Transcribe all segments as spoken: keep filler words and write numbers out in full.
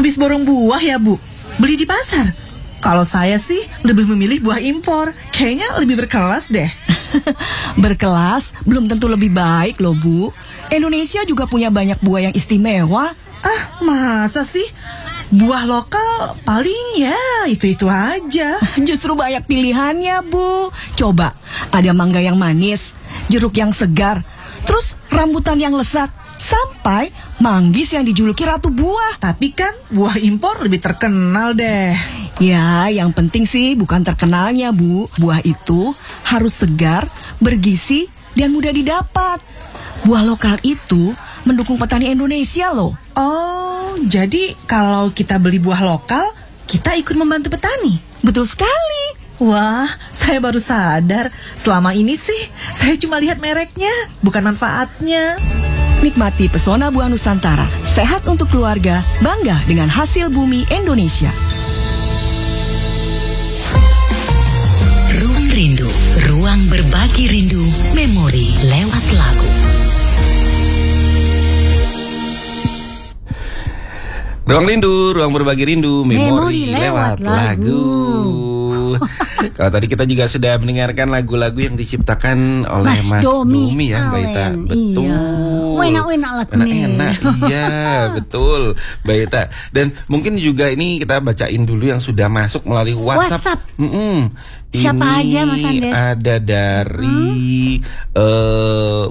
Habis borong buah ya, Bu? Beli di pasar? Kalau saya sih lebih memilih buah impor. Kayaknya lebih berkelas deh. Berkelas belum tentu lebih baik loh, Bu. Indonesia juga punya banyak buah yang istimewa. Ah, masa sih? Buah lokal paling ya itu-itu aja. Justru banyak pilihannya, Bu. Coba, ada mangga yang manis, jeruk yang segar, terus rambutan yang lezat, sampai manggis yang dijuluki ratu buah. Tapi kan buah impor lebih terkenal deh. Ya, yang penting sih bukan terkenalnya, Bu. Buah itu harus segar, bergizi, dan mudah didapat. Buah lokal itu mendukung petani Indonesia loh. Oh, jadi kalau kita beli buah lokal, kita ikut membantu petani? Betul sekali. Wah, saya baru sadar. Selama ini sih, saya cuma lihat mereknya, bukan manfaatnya. Nikmati pesona buah Nusantara. Sehat untuk keluarga, bangga dengan hasil bumi Indonesia. Ruang Rindu, ruang berbagi rindu, memori lewat lagu. Ruang Rindu, ruang berbagi rindu, memori, memori lewat, lewat lagu. Kalau tadi kita juga sudah mendengarkan lagu-lagu yang diciptakan oleh Mas, Mas Domi, Domi ya, Mbak Ita. Betul. Iya. Enak-enak lagunya. Enak, iya, betul, Mbak Ita. Dan mungkin juga ini kita bacain dulu yang sudah masuk melalui WhatsApp. WhatsApp. Mm-mm. Siapa ini aja, Mas Andes? Ada dari hmm? uh,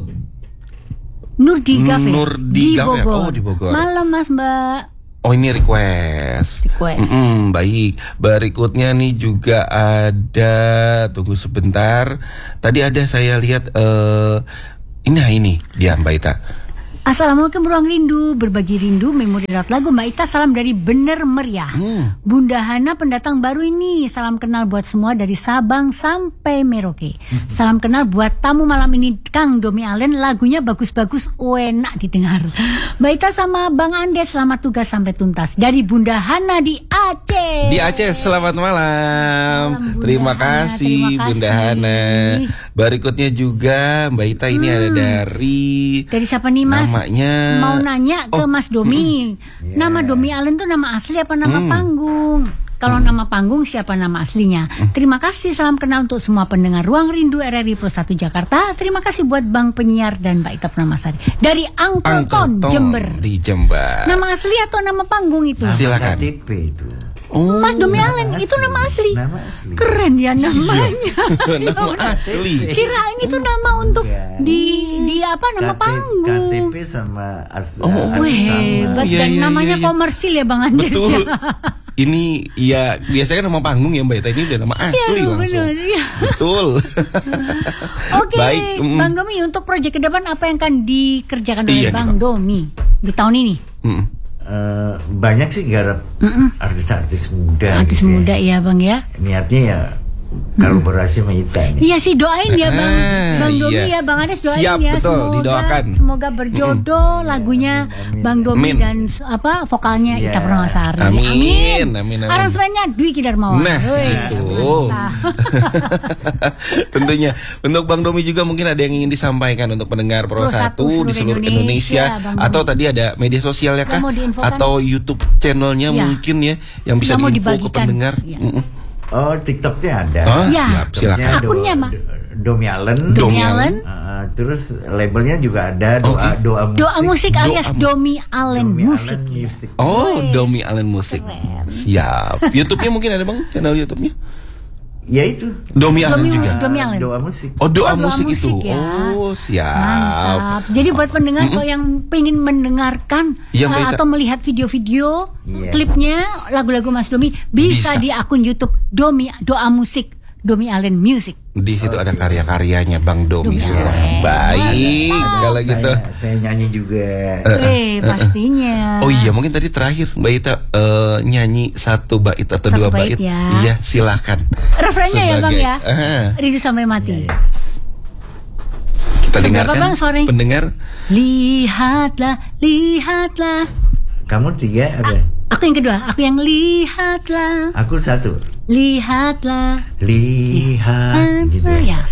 Nurdika, Nurdika di Bogor. Oh, di Bogor. Malam, Mas, Mbak. Oh, ini request. Request. Mm-mm, baik. Berikutnya nih juga ada. Tunggu sebentar. Tadi ada saya lihat. Uh, ini ini dia Mbak Ita. Assalamualaikum ruang rindu, berbagi rindu, memori lewat lagu. Mbak Ita, salam dari Bener Meriah. hmm. Bunda Hana pendatang baru ini. Salam kenal buat semua dari Sabang sampai Merauke. hmm. Salam kenal buat tamu malam ini, Kang Domi Allen. Lagunya bagus-bagus, enak didengar. Mbak Ita sama Bang Andes, selamat tugas sampai tuntas. Dari Bunda Hana di Aceh. Di Aceh, selamat malam. Salam, terima, Hana, kasih, terima Bunda kasih. Hana. Berikutnya juga Mbak Ita ini hmm. ada dari. Dari siapa nih, Mas? Namanya. Mau nanya ke oh. Mas Domi. Yeah. Nama Domi Allen tuh nama asli apa nama mm. panggung? Kalau mm. nama panggung siapa nama aslinya? Mm. Terima kasih, salam kenal untuk semua pendengar Ruang Rindu R R I Pro satu Jakarta. Terima kasih buat Bang Penyiar dan Mbak Ita Pramasari. Dari Angkelton, Jember. Di Jember. Nama asli atau nama panggung itu? Nama silakan. K T P itu. Oh, Mas Domi Allen asli. Itu nama asli. Nama asli. Keren ya namanya. Nama asli. Kirain itu nama untuk Bukan. di di apa nama K T P, panggung. K T P sama as, Oh, uh, Wih, sama. hebat. Iya, Dan iya, namanya iya, iya. komersil ya Bang Andes. Betul. Ya. Ini ya biasanya nama panggung ya Mbak Ita, ini udah nama asli Iya, langsung. benar, iya. Betul. Oke, Baik. mm. Bang Domi, untuk proyek ke depan apa yang akan dikerjakan oleh Iya, Bang nih, Bang. Domi di tahun ini? Mm. Uh, banyak sih garap Mm-mm. artis-artis muda. Artis gitu muda ya. ya Bang ya. Niatnya ya kolaborasi sama Ita nih. Iya sih, doain ya Bang. Ah, Bang Domi iya. ya, Bang Andes doain Siap, ya. betul, semoga didoakan. semoga berjodoh lagunya amin, amin. Bang Domi Amin. dan apa vokalnya Iya. Ita Pramasari. Amin, Amin. amin, amin. Aransemennya Dwi Kidarmawan. Nah, Wih, itu. mantap. Tentunya untuk Bang Domi juga mungkin ada yang ingin disampaikan untuk pendengar Pro Pro satu satu di seluruh Indonesia, Indonesia, Bang atau Domi. tadi ada media sosialnya kah, Yang mau diinfokan? atau YouTube channelnya Ya. mungkin ya yang bisa Yang mau diinfo ke dibagikan. pendengar. Ya. Mm-mm. Oh, TikToknya ada. Oh, Ya. siap, silakan. TikToknya Akunnya, Do- Mak. Do- Domi Allen. Domi Domi Allen. Uh, terus labelnya juga ada doa Oke. doa musik. Doa musik alias Doa mu- Domi Allen Domi Musik. Allen Music. Oh, Wes. Domi Allen Musik. Keren. Siap. YouTube-nya mungkin ada Bang, channel YouTube-nya. Ya itu. Domi Allen Domi- juga. Domi Allen. Doa musik. Oh, doa, Oh, doa musik, musik itu. ya. Oh, siap. Mantap. Jadi buat pendengar kalau yang pengen mendengarkan Iya, Mbak uh, Ita. atau melihat video-video Iya. klipnya lagu-lagu Mas Domi bisa, Bisa. di akun YouTube Domi Doa Musik Domi Allen Music. Di situ ada karya-karyanya Bang Domi Domi semua. Allen. Baik, kalau gitu. Saya, saya nyanyi juga. Eh, pastinya. Oh iya, mungkin tadi terakhir Mbak Ita eh, nyanyi satu bait atau Satu dua bait bait. ya. Iya, silakan. Refrennya ya Bang Sebagai- ya. Ah, Rindu sampai mati. Iya, kita Seberapa, dengarkan Bang, suaranya? pendengar. Lihatlah, lihatlah. Kamu tiga ada. Aku yang kedua, aku yang lihatlah, Aku satu. lihatlah. Lihat gitu. Ya.